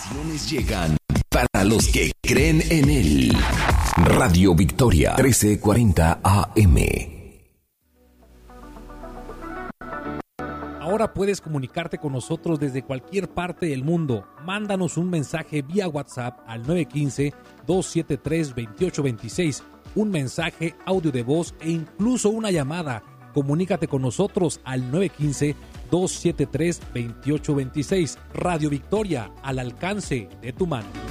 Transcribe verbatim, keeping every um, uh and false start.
bendiciones llegan para los que creen en Él. Radio Victoria, trece cuarenta A M. Ahora puedes comunicarte con nosotros desde cualquier parte del mundo. Mándanos un mensaje vía WhatsApp al nueve uno cinco, dos siete tres, dos ocho dos seis, un mensaje, audio de voz e incluso una llamada. Comunícate con nosotros al nueve uno cinco, dos siete tres, dos ocho dos seis. Radio Victoria, al alcance de tu mano.